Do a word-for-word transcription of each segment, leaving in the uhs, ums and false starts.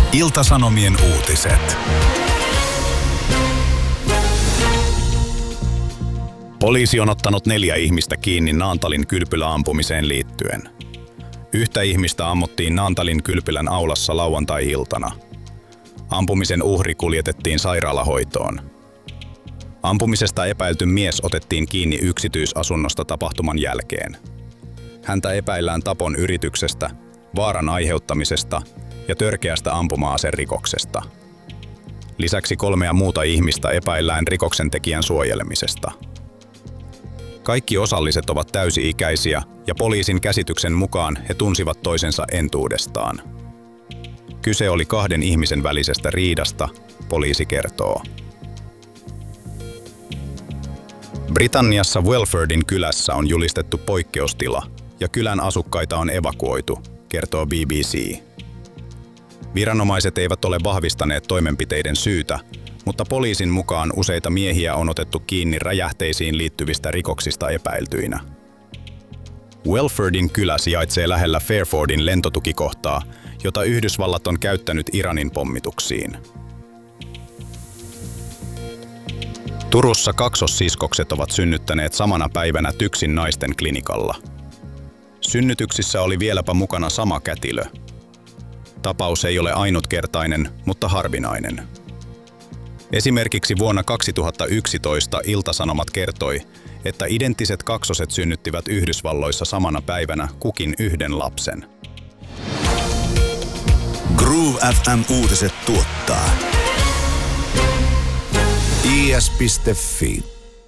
Ilta-Sanomien uutiset. Poliisi on ottanut neljä ihmistä kiinni Naantalin kylpyläampumiseen liittyen. Yhtä ihmistä ammuttiin Naantalin kylpylän aulassa lauantai-iltana. Ampumisen uhri kuljetettiin sairaalahoitoon. Ampumisesta epäilty mies otettiin kiinni yksityisasunnosta tapahtuman jälkeen. Häntä epäillään tapon yrityksestä, vaaran aiheuttamisesta ja törkeästä ampuma-aserikoksesta. Lisäksi kolmea muuta ihmistä epäillään rikoksentekijän suojelemisesta. Kaikki osalliset ovat täysi-ikäisiä ja poliisin käsityksen mukaan he tunsivat toisensa entuudestaan. Kyse oli kahden ihmisen välisestä riidasta, poliisi kertoo. Britanniassa Welfordin kylässä on julistettu poikkeustila ja kylän asukkaita on evakuoitu, kertoo B B C. Viranomaiset eivät ole vahvistaneet toimenpiteiden syytä, mutta poliisin mukaan useita miehiä on otettu kiinni räjähteisiin liittyvistä rikoksista epäiltyinä. Welfordin kylä sijaitsee lähellä Fairfordin lentotukikohtaa, jota Yhdysvallat on käyttänyt Iranin pommituksiin. Turussa kaksossiskokset ovat synnyttäneet samana päivänä TYKSin naisten klinikalla. Synnytyksissä oli vieläpä mukana sama kätilö. Tapaus ei ole ainutkertainen, mutta harvinainen. Esimerkiksi vuonna kaksituhattayksitoista Ilta-Sanomat kertoi, että identtiset kaksoset synnyttivät Yhdysvalloissa samana päivänä kukin yhden lapsen. Groove F M-uutiset tuottaa I S piste F I.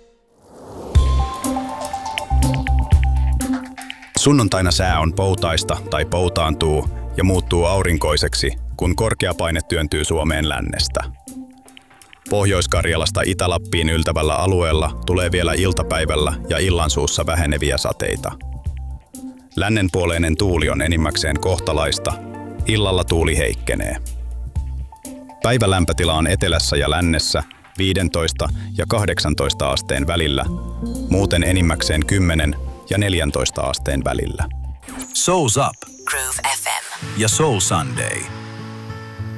Sunnuntaina sää on poutaista tai poutaantuu ja muuttuu aurinkoiseksi, kun korkeapaine työntyy Suomeen lännestä. Pohjois-Karjalasta Itä-Lappiin yltävällä alueella tulee vielä iltapäivällä ja illansuussa väheneviä sateita. Lännenpuoleinen tuuli on enimmäkseen kohtalaista, illalla tuuli heikkenee. Päivälämpötila on etelässä ja lännessä viisitoista ja kahdeksantoista asteen välillä, muuten enimmäkseen kymmenen ja neljäntoista asteen välillä. Souls Up Groove F M ja Soul Sunday.